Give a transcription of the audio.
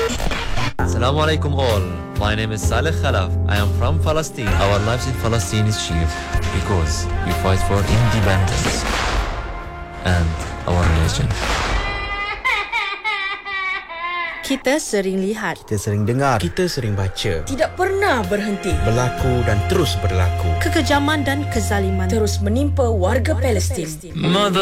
Assalamualaikum all. My name is Saleh Khalaf. I am from Palestine. Our lives in Palestine is cheap because we fight for independence and our religion. Kita sering lihat, Kita sering dengar, kita sering baca, tidak pernah berhenti, berlaku dan terus berlaku. kekejaman dan kezaliman terus menimpa warga Palestin.